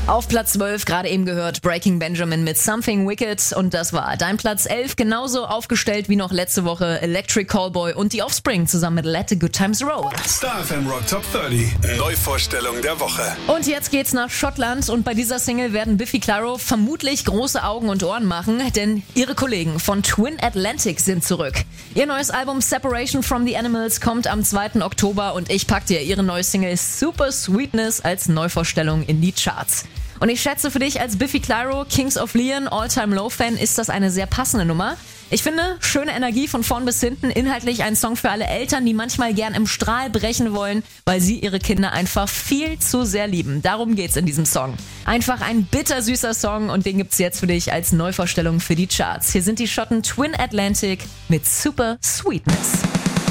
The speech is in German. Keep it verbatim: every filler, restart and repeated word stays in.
Auf Platz zwölf, gerade eben gehört, Breaking Benjamin mit Something Wicked. Und das war dein Platz elf, genauso aufgestellt wie noch letzte Woche Electric Callboy und die Offspring zusammen mit Let the Good Times Roll. Star F M Rock Top dreißig, Neuvorstellung der Woche. Und jetzt geht's nach Schottland und bei dieser Single werden Biffy Clyro vermutlich große Augen und Ohren machen, denn ihre Kollegen von Twin Atlantic sind zurück. Ihr neues Album Separation from the Animals kommt am zweiten Oktober und ich pack dir ihre neue Single Super Sweetness als Neuvorstellung in die Charts. Und ich schätze, für dich als Biffy Clyro, Kings of Leon, All-Time-Low-Fan ist das eine sehr passende Nummer. Ich finde, schöne Energie von vorn bis hinten, inhaltlich ein Song für alle Eltern, die manchmal gern im Strahl brechen wollen, weil sie ihre Kinder einfach viel zu sehr lieben. Darum geht's in diesem Song. Einfach ein bittersüßer Song und den gibt's jetzt für dich als Neuvorstellung für die Charts. Hier sind die Schotten Twin Atlantic mit Super Sweetness.